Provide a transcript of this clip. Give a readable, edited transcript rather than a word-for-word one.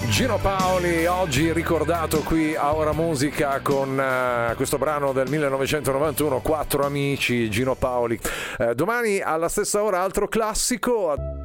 Gino Paoli, oggi ricordato qui a Ora Musica con questo brano del 1991, Quattro amici, Gino Paoli. Domani alla stessa ora altro classico.